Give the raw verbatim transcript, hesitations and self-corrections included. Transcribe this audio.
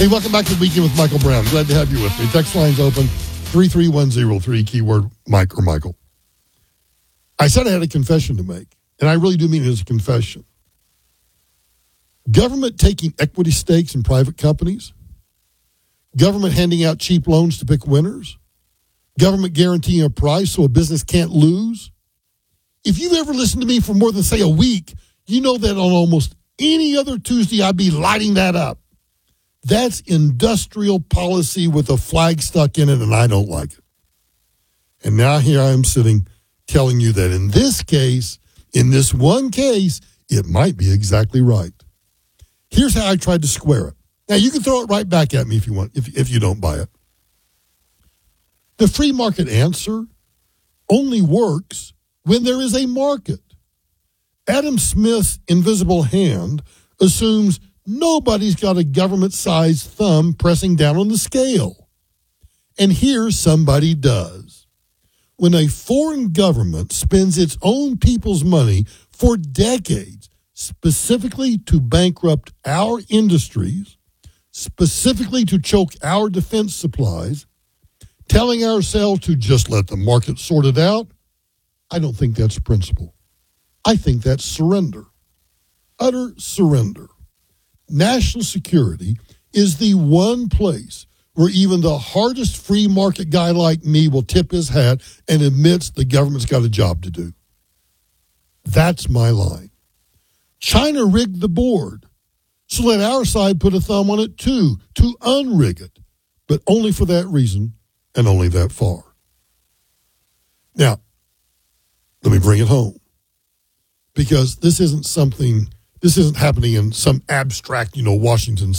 Hey, welcome back to the Weekend with Michael Brown. Glad to have you with me. Text line's open, three three one zero three, keyword Mike or Michael. I said I had a confession to make, and I really do mean it as a confession. Government taking equity stakes in private companies, government handing out cheap loans to pick winners, government guaranteeing a price so a business can't lose. If you've ever listened to me for more than, say, a week, you know that on almost any other Tuesday, I'd be lighting that up. That's industrial policy with a flag stuck in it, and I don't like it. And now here I am sitting telling you that in this case, in this one case, it might be exactly right. Here's how I tried to square it. Now, you can throw it right back at me if you want, if, if you don't buy it. The free market answer only works when there is a market. Adam Smith's invisible hand assumes nobody's got a government-sized thumb pressing down on the scale. And here somebody does. When a foreign government spends its own people's money for decades, specifically to bankrupt our industries, specifically to choke our defense supplies, telling ourselves to just let the market sort it out, I don't think that's principle. I think that's surrender. Utter surrender. National security is the one place where even the hardest free market guy like me will tip his hat and admits the government's got a job to do. That's my line. China rigged the board, so let our side put a thumb on it too, to unrig it, but only for that reason and only that far. Now, let me bring it home, because this isn't something, this isn't happening in some abstract, you know, Washington